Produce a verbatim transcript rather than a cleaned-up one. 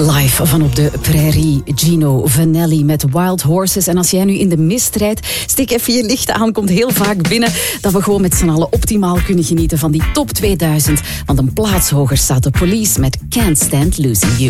Live van op de prairie, Gino Vanelli met Wild Horses. En als jij nu in de mist rijdt, steek even je licht aan, komt heel vaak binnen, dat we gewoon met z'n allen optimaal kunnen genieten van die top tweeduizend. Want een plaats hoger staat de Police met Can't Stand Losing You.